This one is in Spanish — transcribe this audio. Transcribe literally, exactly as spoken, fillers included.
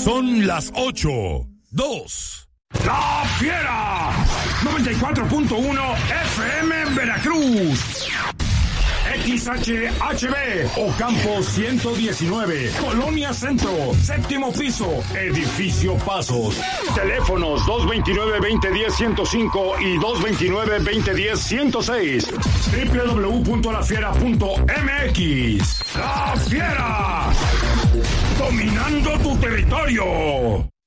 Son las ocho, dos. ¡La Fiera! noventa y cuatro punto uno F M en Veracruz. X H H B, Ocampo ciento diecinueve, Colonia Centro, séptimo piso, Edificio Pasos. Teléfonos dos veintinueve, veinte diez, ciento cinco y dos veintinueve, veinte diez, ciento seis. doble u doble u doble u punto la fiera punto m x. ¡La Fiera! Dominando tu territorio.